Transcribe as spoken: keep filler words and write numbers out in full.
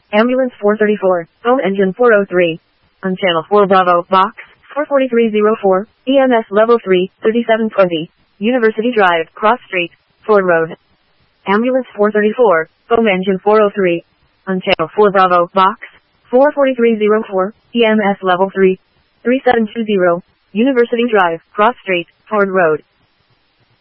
Ambulance four thirty-four, Home Engine four oh three. On Channel four Bravo, Box four forty-three oh four, E M S Level three, thirty-seven twenty, University Drive, Cross Street, Ford Road. Ambulance four thirty-four, Home Engine four oh three. On Channel four Bravo, Box four forty-three oh four, E M S Level three, thirty-seven twenty, University Drive, Cross Street, Ford Road.